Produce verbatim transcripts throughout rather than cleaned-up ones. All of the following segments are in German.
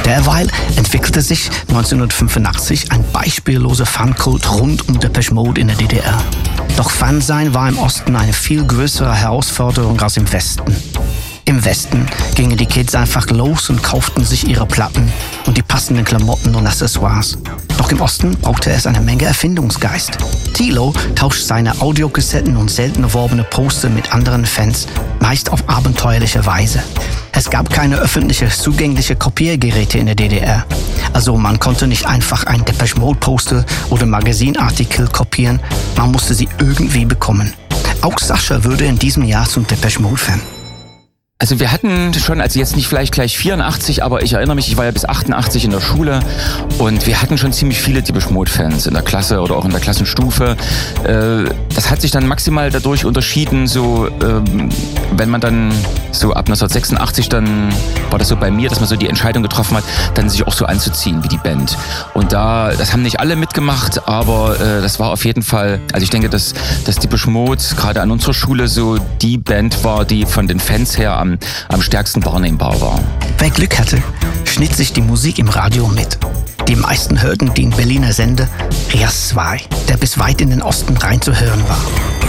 Derweil entwickelte sich neunzehnhundertfünfundachtzig ein beispielloser Fankult rund um Depeche Mode in der D D R. Doch Fansein war im Osten eine viel größere Herausforderung als im Westen. Im Westen gingen die Kids einfach los und kauften sich ihre Platten und die passenden Klamotten und Accessoires. Doch im Osten brauchte es eine Menge Erfindungsgeist. Thilo tauscht seine Audiokassetten und selten erworbene Poster mit anderen Fans, meist auf abenteuerliche Weise. Es gab keine öffentlich zugängliche Kopiergeräte in der D D R. Also man konnte nicht einfach ein Depeche Mode Poster oder Magazinartikel kopieren, man musste sie irgendwie bekommen. Auch Sascha wurde in diesem Jahr zum Depeche Mode Fan. Also wir hatten schon, also jetzt nicht vielleicht gleich vierundachtzig, aber ich erinnere mich, ich war ja bis achtundachtzig in der Schule und wir hatten schon ziemlich viele Depeche Mode Fans in der Klasse oder auch in der Klassenstufe. Das hat sich dann maximal dadurch unterschieden, so wenn man dann so ab neunzehnhundertsechsundachtzig, dann war das so bei mir, dass man so die Entscheidung getroffen hat, dann sich auch so anzuziehen wie die Band. Und da, das haben nicht alle mitgemacht, aber das war auf jeden Fall, also ich denke, dass, dass Depeche Mode gerade an unserer Schule so die Band war, die von den Fans her am, am stärksten wahrnehmbar war. Wer Glück hatte, schnitt sich die Musik im Radio mit. Die meisten hörten den Berliner Sender R I A S zwei, der bis weit in den Osten rein zu hören war.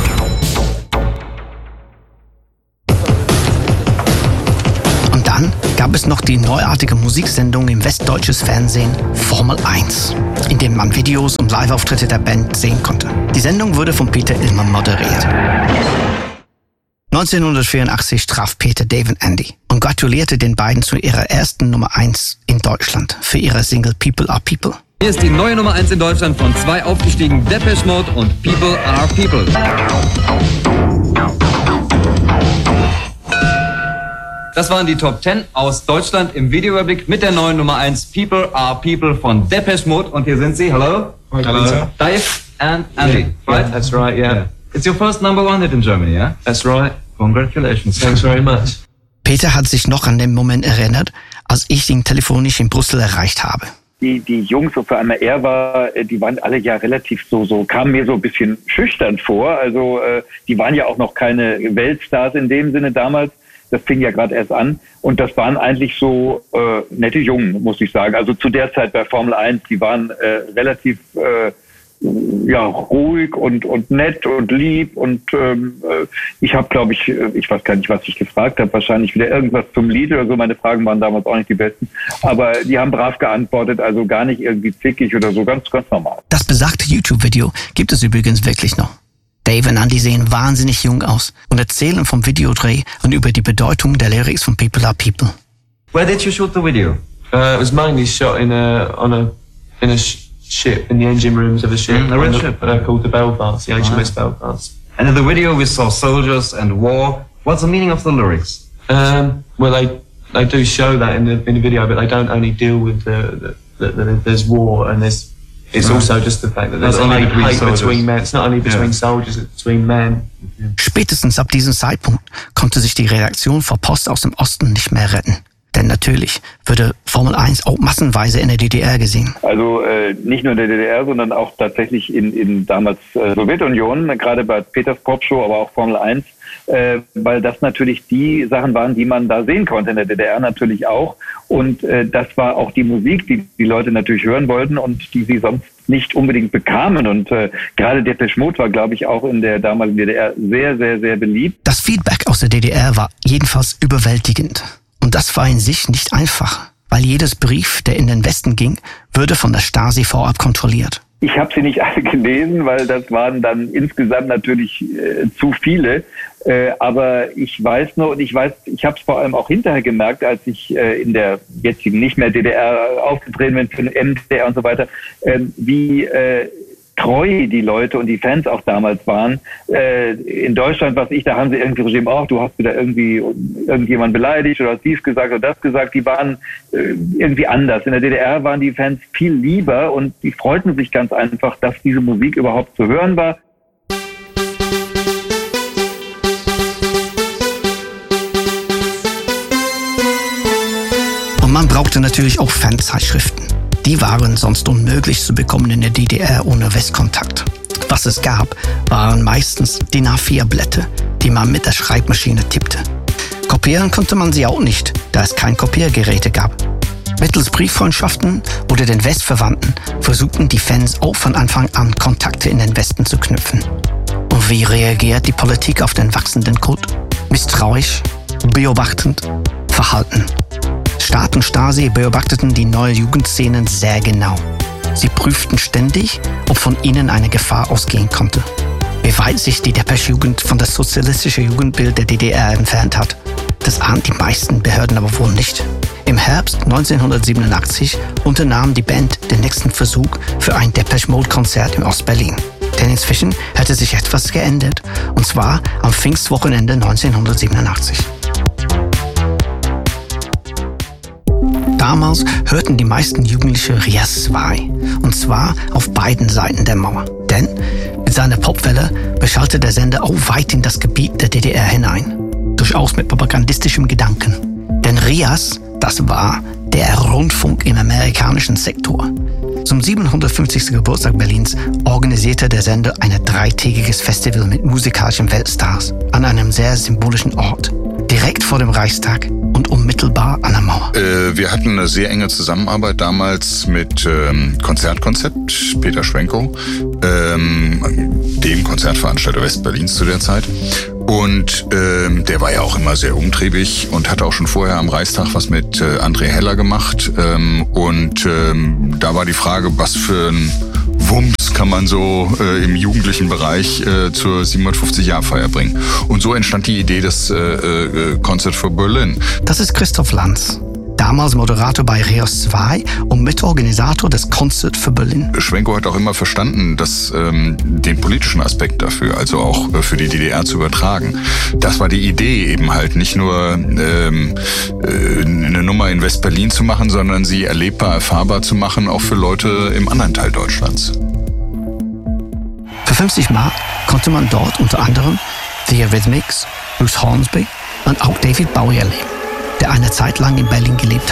Und dann gab es noch die neuartige Musiksendung im westdeutsches Fernsehen Formel eins, in dem man Videos und Live-Auftritte der Band sehen konnte. Die Sendung wurde von Peter Illmann moderiert. neunzehnhundertvierundachtzig traf Peter Dave und Andy und gratulierte den beiden zu ihrer ersten Nummer eins in Deutschland für ihre Single People Are People. Hier ist die neue Nummer eins in Deutschland von zwei aufgestiegen, Depeche Mode und People Are People. Das waren die Top zehn aus Deutschland im Videoüberblick mit der neuen Nummer eins People Are People von Depeche Mode. Und hier sind sie. Hello. Hello. Dave and Andy. Yeah, right? That's right, yeah. yeah. It's your first number one hit in Germany, yeah? That's right. Congratulations. Thanks very much. Peter hat sich noch an den Moment erinnert, als ich ihn telefonisch in Brüssel erreicht habe. Die, die Jungs, so vor allem er war, die waren alle ja relativ so, so, kamen mir so ein bisschen schüchtern vor. Also, äh, die waren ja auch noch keine Weltstars in dem Sinne damals. Das fing ja gerade erst an. Und das waren eigentlich so äh, nette Jungen, muss ich sagen. Also zu der Zeit bei Formel eins, die waren äh, relativ äh, ja ruhig und und nett und lieb. Und ähm, ich habe, glaube ich, ich weiß gar nicht, was ich gefragt habe, wahrscheinlich wieder irgendwas zum Lied oder so. Meine Fragen waren damals auch nicht die besten. Aber die haben brav geantwortet, also gar nicht irgendwie zickig oder so, ganz, ganz normal. Das besagte YouTube-Video gibt es übrigens wirklich noch. Dave und Andy sehen wahnsinnig jung aus und erzählen vom Videodreh und über die Bedeutung der Lyrics von People Are People. Where did you shoot the video? Uh, it was mainly shot in a on a in a sh- ship in the engine rooms of a ship, Mm, a red the, ship. uh, called the Belfast, the H M S Wow. Belfast. And in the video we saw soldiers and war. What's the meaning of the lyrics? Um, well, they they do show that in the in the video, but they don't only deal with the, the, the, the there's war and there's. It's Right. also just the fact that there's Not only hate, between hate soldiers. between men. It's not only between Yeah. soldiers, it's between men. Spätestens ab diesem Zeitpunkt konnte sich die Redaktion vor Post aus dem Osten nicht mehr retten. Denn natürlich würde Formel eins auch massenweise in der D D R gesehen. Also äh, nicht nur in der D D R, sondern auch tatsächlich in, in damals äh, Sowjetunion, gerade bei Peters Popshow, aber auch Formel eins, äh, weil das natürlich die Sachen waren, die man da sehen konnte, in der D D R natürlich auch. Und äh, das war auch die Musik, die die Leute natürlich hören wollten und die sie sonst nicht unbedingt bekamen. Und äh, gerade Depeche Mode war, glaube ich, auch in der damaligen D D R sehr, sehr, sehr beliebt. Das Feedback aus der D D R war jedenfalls überwältigend. Und das war in sich nicht einfach, weil jedes Brief, der in den Westen ging, würde von der Stasi vorab kontrolliert. Ich habe sie nicht alle gelesen, weil das waren dann insgesamt natürlich äh, zu viele. Äh, aber ich weiß nur, und ich weiß, ich habe es vor allem auch hinterher gemerkt, als ich äh, in der jetzigen nicht mehr D D R aufgetreten bin, für den M D R und so weiter, äh, wie äh, treu die Leute und die Fans auch damals waren. Äh, in Deutschland, was ich, da haben sie irgendwie geschrieben, oh, du hast wieder irgendwie irgendjemand beleidigt oder hast dies gesagt oder das gesagt. Die waren äh, irgendwie anders. In der D D R waren die Fans viel lieber und die freuten sich ganz einfach, dass diese Musik überhaupt zu hören war. Und man brauchte natürlich auch Fanzeitschriften. Die waren sonst unmöglich zu bekommen in der D D R ohne Westkontakt. Was es gab, waren meistens D I N A vier Blätter, die man mit der Schreibmaschine tippte. Kopieren konnte man sie auch nicht, da es kein Kopiergeräte gab. Mittels Brieffreundschaften oder den Westverwandten versuchten die Fans auch von Anfang an Kontakte in den Westen zu knüpfen. Und wie reagiert die Politik auf den wachsenden Kult? Misstrauisch, beobachtend, verhalten. Staat und Stasi beobachteten die neue Jugendszenen sehr genau. Sie prüften ständig, ob von ihnen eine Gefahr ausgehen konnte. Wie weit sich die Depeche-Jugend von das sozialistische Jugendbild der D D R entfernt hat, das ahnen die meisten Behörden aber wohl nicht. Im Herbst neunzehnhundertsiebenundachtzig unternahm die Band den nächsten Versuch für ein Depeche Mode-Konzert in Ostberlin. Denn inzwischen hatte sich etwas geändert, und zwar am Pfingstwochenende neunzehnhundertsiebenundachtzig. Damals hörten die meisten Jugendliche R I A S zwei, und zwar auf beiden Seiten der Mauer. Denn mit seiner Popwelle beschallte der Sender auch weit in das Gebiet der D D R hinein. Durchaus mit propagandistischem Gedanken. Denn R I A S, das war der Rundfunk im amerikanischen Sektor. Zum siebenhundertfünfzigsten Geburtstag Berlins organisierte der Sender ein dreitägiges Festival mit musikalischen Weltstars an einem sehr symbolischen Ort, direkt vor dem Reichstag und unmittelbar an der Mauer. Äh, wir hatten eine sehr enge Zusammenarbeit damals mit ähm, Konzertkonzept, Peter Schwenkow, ähm, dem Konzertveranstalter Westberlins zu der Zeit. Und ähm, der war ja auch immer sehr umtriebig und hatte auch schon vorher am Reichstag was mit äh, André Heller gemacht. Ähm, und ähm, da war die Frage, was für ein Wumms kann man so äh, im jugendlichen Bereich äh, zur siebenhundertfünfzig-Jahr-Feier bringen. Und so entstand die Idee des äh, äh, Concert for Berlin. Das ist Christoph Lanz, damals Moderator bei R I A S zwei und Mitorganisator des Concert for Berlin. Schwenkow hat auch immer verstanden, dass ähm, den politischen Aspekt dafür, also auch äh, für die D D R zu übertragen. Das war die Idee eben halt, nicht nur ähm, äh, eine Nummer in West-Berlin zu machen, sondern sie erlebbar, erfahrbar zu machen, auch für Leute im anderen Teil Deutschlands. Für fünfzig Mark konnte man dort unter anderem The Eurythmics, Bruce Hornsby und auch David Bowie erleben, der eine Zeit lang in Berlin gelebt hat.